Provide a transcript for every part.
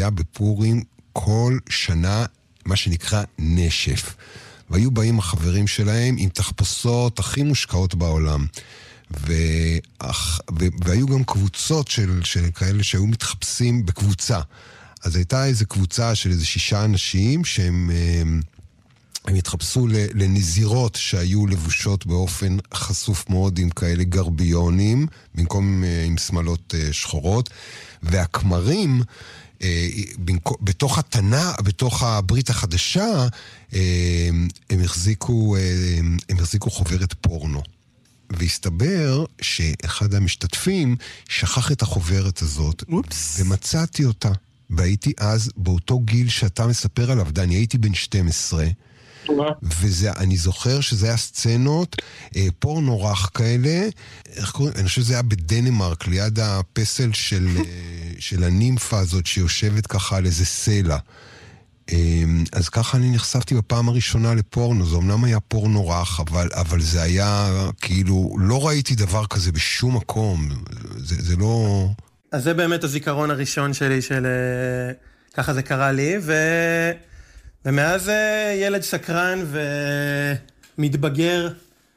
היה בפורים כל שנה מה שנקרא נשף. והיו באים החברים שלהם עם תחפושות הכי מושקעות בעולם. והיו גם קבוצות של כאלה שהיו מתחפשים בקבוצה. אז הייתה איזו קבוצה של איזה 6 אנשים שהם התחפשו לנזירות שהיו לבושות באופן חשוף מאוד עם כאלה גרביונים, במקום עם שמלות שחורות. והכמרים, בתוך התנא, בתוך הברית החדשה, הם החזיקו חוברת פורנו. והסתבר שאחד המשתתפים שכח את החוברת הזאת, ומצאתי אותה. והייתי אז באותו גיל שאתה מספר עליו, דני, הייתי בן 12, ואני זוכר שזה היה סצנות פורנו רך כאלה, אני חושב שזה היה בדנמרק, ליד הפסל של הנימפה הזאת שיושבת ככה על איזה סלע. אז ככה אני נחשפתי בפעם הראשונה לפורנו. זה אמנם היה פורנו רך, אבל זה היה כאילו, לא ראיתי דבר כזה בשום מקום. זה לא... אז זה באמת הזיכרון הראשון שלי של ככה זה קרה לי, ומאז ילד סקרן ומתבגר,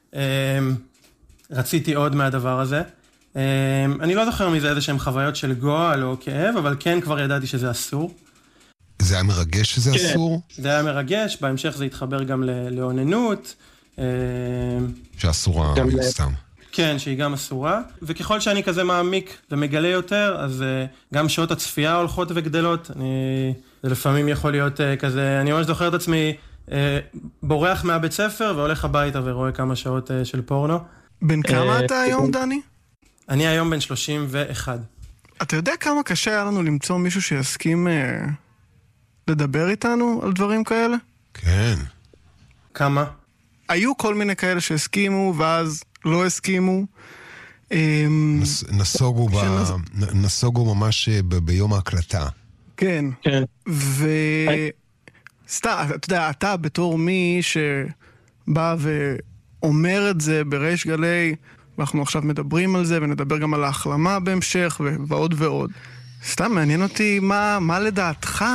רציתי עוד מהדבר הזה. אני לא זוכר מזה איזשהם חוויות של גועל או כאב, אבל כן כבר ידעתי שזה אסור. זה היה מרגש שזה כן. אסור? זה היה מרגש, בהמשך זה התחבר גם לאוננות. שאסורה, סתם. כן, שהיא גם אסורה, וככל שאני כזה מעמיק ומגלה יותר, אז גם שעות הצפייה הולכות וגדלות. זה לפעמים יכול להיות כזה, אני ממש זוכר את עצמי בורח מהבית ספר והולך הביתה ורואה כמה שעות של פורנו. בן כמה אתה היום, דני? אני היום בן 31. אתה יודע כמה קשה היה לנו למצוא מישהו שיסכים לדבר איתנו על דברים כאלה? כן. כמה? היו כל מיני כאלה שהסכימו, ואז לא הסכימו. נסוגו ממש ביום ההקלטה. כן. סתם, אתה יודע, אתה בתור מי שבא ואומר את זה בריש גלי, ואנחנו עכשיו מדברים על זה, ונדבר גם על ההחלמה בהמשך, ועוד ועוד. סתם, מעניין אותי מה לדעתך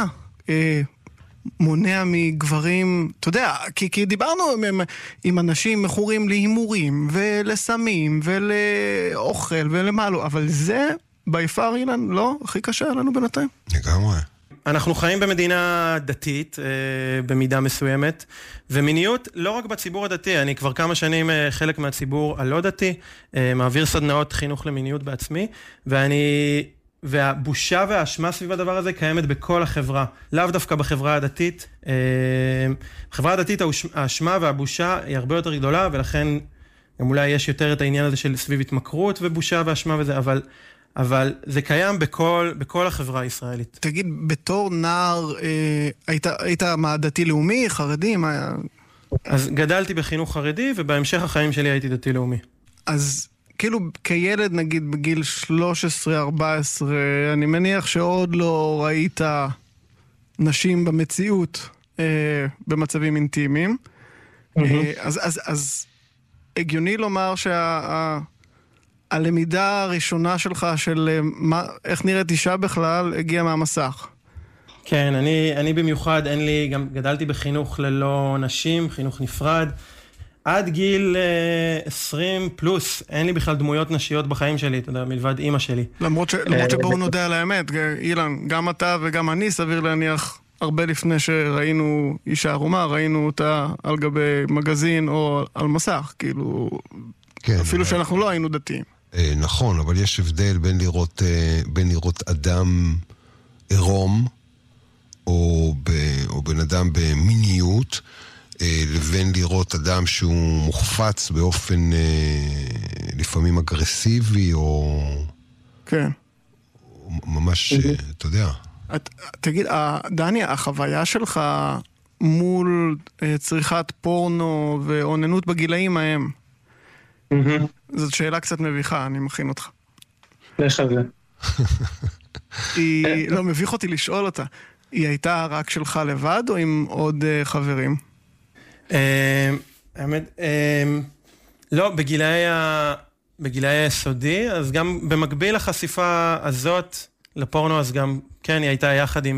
מונע מגברים, אתה יודע, כי דיברנו עם אנשים מכורים להימורים, ולסמים, ולאוכל, ולמה לא, אבל זה, ביפר אילן, לא, הכי קשה לנו בינתיים. לגמרי. אנחנו חיים במדינה דתית, במידה מסוימת, ומיניות לא רק בציבור הדתי, אני כבר כמה שנים חלק מהציבור הלא דתי, מעביר סדנאות חינוך למיניות בעצמי, והבושה והאשמה סביב הדבר הזה קיימת בכל החברה, לאו דווקא בחברה הדתית. בחברה הדתית האשמה והבושה היא הרבה יותר גדולה, ולכן גם אולי יש יותר את העניין הזה של סביב התמכרות ובושה והאשמה וזה, אבל זה קיים בכל החברה הישראלית. תגיד, בתור נער, היית מה, דתי-לאומי, חרדי? אז גדלתי בחינוך חרדי, ובהמשך החיים שלי הייתי דתי-לאומי. אז כאילו כילד, נגיד בגיל 13-14, אני מניח שעוד לא ראית נשים במציאות במצבים אינטימיים. אז הגיוני לומר הלמידה הראשונה שלך של איך נראית אישה בכלל הגיעה מהמסך. כן, אני במיוחד, גם גדלתי בחינוך ללא נשים, חינוך נפרד. עד גיל 20 פלוס, אין לי בכלל דמויות נשיות בחיים שלי, אתה יודע, מלבד אמא שלי. למרות שבואו נודה על האמת, אילן, גם אתה וגם אני, סביר להניח, הרבה לפני שראינו אישה ערומה, ראינו אותה על גבי מגזין או על מסך, כאילו, אפילו שאנחנו לא היינו דתיים. נכון, אבל יש הבדל בין לראות אדם עירום, או בן אדם במיניות, לבין לראות אדם שהוא מוחפץ באופן לפעמים אגרסיבי, או... כן. ממש, אתה יודע. תגיד, דני, החוויה שלך מול צריכת פורנו ואוננות בגילאים ההם, זאת שאלה קצת מביכה, אני מכין אותך. איך זה? לא, מביך אותי לשאול אותה. היא הייתה רק שלך לבד או עם עוד חברים? האמת, לא, בגילאי היסודי, אז גם במקביל לחשיפה הזאת לפורנו, אז גם, כן, היא הייתה יחד עם